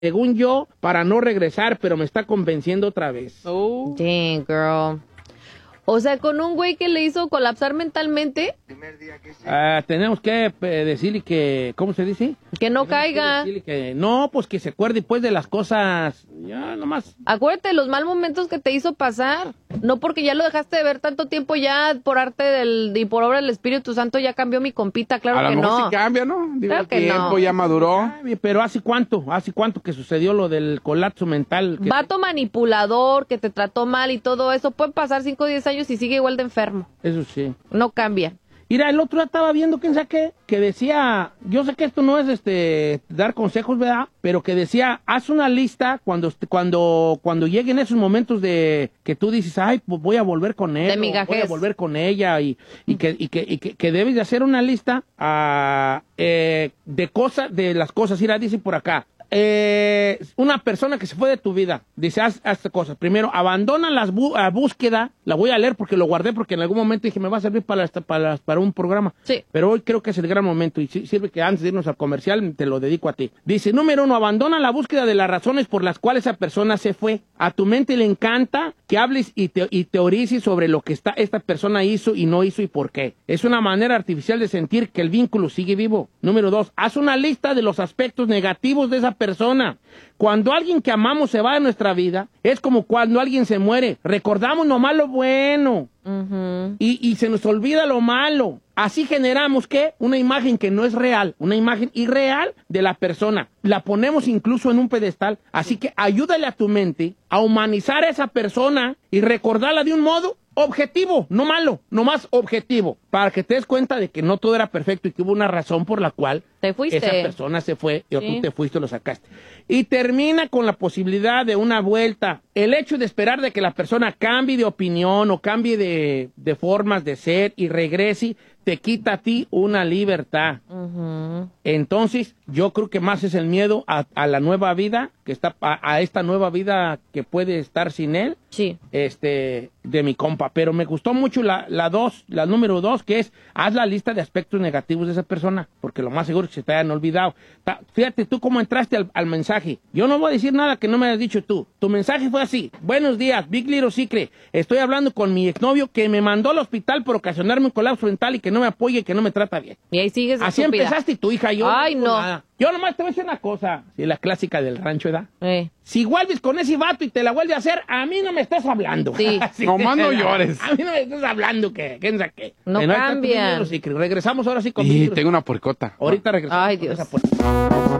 según yo, para no regresar, pero me está convenciendo otra vez. Oh. Dang, girl. O sea, con un güey que le hizo colapsar mentalmente. Tenemos que decirle que, ¿cómo se dice? Que no caiga. Que no, pues que se acuerde pues de las cosas, ya nomás. Acuérdate de los mal momentos que te hizo pasar. No porque ya lo dejaste de ver tanto tiempo, ya por arte y por obra del Espíritu Santo ya cambió mi compita, claro que no. A lo mejor sí cambia, ¿no? Digo, claro el que tiempo no. ya maduró. Pero ¿hace cuánto que sucedió lo del colapso mental? Vato manipulador, que te trató mal y todo eso, pueden pasar 5 o 10 años y sigue igual de enfermo. Eso sí. No cambia. Mira, el otro día estaba viendo, ¿quién sabe qué? Que decía, yo sé que esto no es dar consejos, ¿verdad? Pero que decía, haz una lista cuando lleguen esos momentos de que tú dices, ay, pues voy a volver con él, de voy a volver con ella, y que debes de hacer una lista de las cosas. Mira, dice por acá, una persona que se fue de tu vida, dice, haz cosas. Primero, abandona la búsqueda, la voy a leer porque lo guardé, porque en algún momento dije, me va a servir para un programa. Sí. Pero hoy creo que es el gran momento y sirve que antes de irnos al comercial te lo dedico a ti. Dice, número 1, abandona la búsqueda de las razones por las cuales esa persona se fue. A tu mente le encanta que hables y teorices sobre lo que esta persona hizo y no hizo y por qué. Es una manera artificial de sentir que el vínculo sigue vivo. Número 2, haz una lista de los aspectos negativos de esa persona. Cuando alguien que amamos se va de nuestra vida, es como cuando alguien se muere. Recordamos nomás lo bueno. Y se nos olvida lo malo. Así generamos, ¿qué? Una imagen que no es real, una imagen irreal de la persona. La ponemos incluso en un pedestal. Así que ayúdale a tu mente a humanizar a esa persona y recordarla de un modo objetivo, no malo, nomás objetivo, para que te des cuenta de que no todo era perfecto y que hubo una razón por la cual te fuiste. Esa persona se fue y tú te fuiste y lo sacaste. Y termina con la posibilidad de una vuelta. El hecho de esperar de que la persona cambie de opinión o cambie de formas de ser y regrese, te quita a ti una libertad. Entonces, yo creo que más es el miedo a la nueva vida, que está a esta nueva vida que puede estar sin él. Sí. De mi compa. Pero me gustó mucho la número 2, que es, haz la lista de aspectos negativos de esa persona, porque lo más seguro es que se te hayan olvidado. Fíjate tú cómo entraste al mensaje. Yo no voy a decir nada que no me hayas dicho tú. Tu mensaje fue así: buenos días, Big Little Secret. Estoy hablando con mi exnovio que me mandó al hospital por ocasionarme un colapso mental y que no me apoya y que no me trata bien. Y ahí sigues así estúpida. Empezaste tu hija y yo. Ay, no. Nada. Yo nomás te voy a decir una cosa. Sí, la clásica del rancho, ¿verdad? Si vuelves con ese vato y te la vuelve a hacer, a mí no me estás hablando. Sí. Nomás no llores. A mí no me estás hablando que saqué. No cambian. Regresamos ahora sí con Y tengo una puercota. Ahorita regresamos. Ay, Dios.